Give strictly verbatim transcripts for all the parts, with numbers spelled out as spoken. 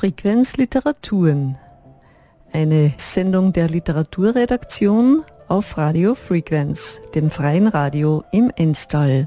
Frequenz Literaturen, eine Sendung der Literaturredaktion auf Radio Frequenz, dem freien Radio im Enstal.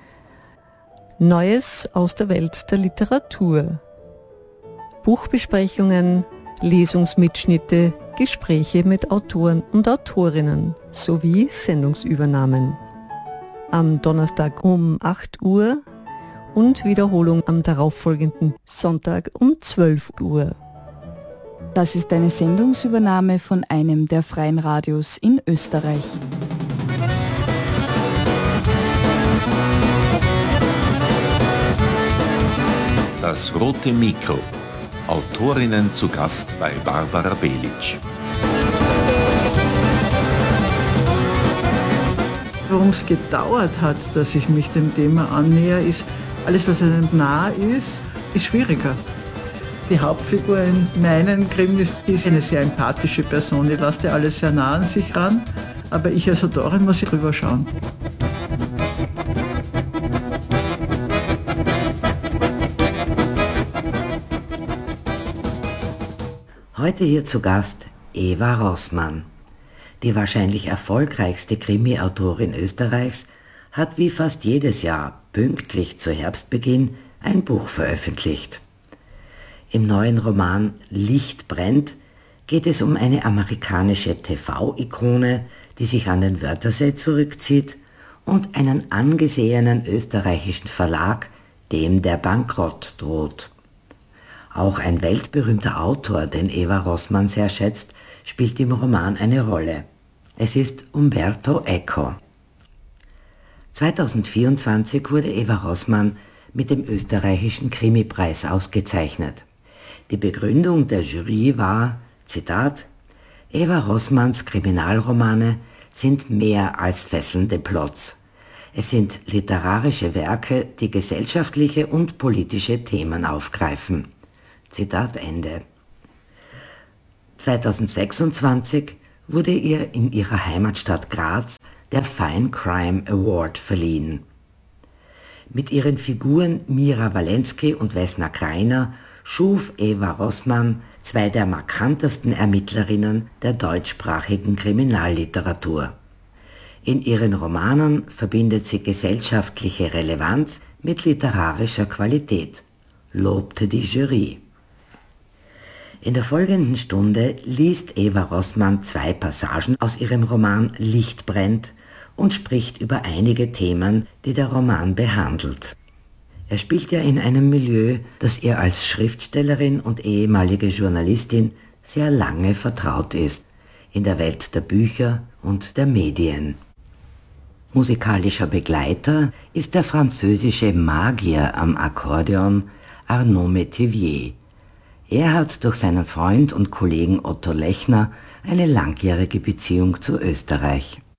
Neues aus der Welt der Literatur. Buchbesprechungen, Lesungsmitschnitte, Gespräche mit Autoren und Autorinnen sowie Sendungsübernahmen. Am Donnerstag um acht Uhr und Wiederholung am darauffolgenden Sonntag um zwölf Uhr. Das ist eine Sendungsübernahme von einem der freien Radios in Österreich. Das rote Mikro. Autorinnen zu Gast bei Barbara Belic. Warum es gedauert hat, dass ich mich dem Thema annähere, ist, alles, was einem nah ist, ist schwieriger. Die Hauptfigur in meinen Krimis ist eine sehr empathische Person, die lässt ja alles sehr nah an sich ran, aber ich als Autorin muss drüber schauen. Heute hier zu Gast Eva Rossmann. Die wahrscheinlich erfolgreichste Krimi-Autorin Österreichs hat wie fast jedes Jahr pünktlich zu Herbstbeginn ein Buch veröffentlicht. Im neuen Roman Licht brennt geht es um eine amerikanische T V-Ikone, die sich an den Wörthersee zurückzieht, und einen angesehenen österreichischen Verlag, dem der Bankrott droht. Auch ein weltberühmter Autor, den Eva Rossmann sehr schätzt, spielt im Roman eine Rolle. Es ist Umberto Eco. zweitausendvierundzwanzig wurde Eva Rossmann mit dem österreichischen Krimipreis ausgezeichnet. Die Begründung der Jury war, Zitat, Eva Rossmanns Kriminalromane sind mehr als fesselnde Plots. Es sind literarische Werke, die gesellschaftliche und politische Themen aufgreifen. Zitat Ende. zweitausendsechsundzwanzig wurde ihr in ihrer Heimatstadt Graz der Fine Crime Award verliehen. Mit ihren Figuren Mira Walensky und Vesna Kreiner schuf Eva Rossmann zwei der markantesten Ermittlerinnen der deutschsprachigen Kriminalliteratur. In ihren Romanen verbindet sie gesellschaftliche Relevanz mit literarischer Qualität, lobte die Jury. In der folgenden Stunde liest Eva Rossmann zwei Passagen aus ihrem Roman Licht brennt und spricht über einige Themen, die der Roman behandelt. Er spielt ja in einem Milieu, das ihr als Schriftstellerin und ehemalige Journalistin sehr lange vertraut ist, in der Welt der Bücher und der Medien. Musikalischer Begleiter ist der französische Magier am Akkordeon Arnaud Métivier. Er hat durch seinen Freund und Kollegen Otto Lechner eine langjährige Beziehung zu Österreich.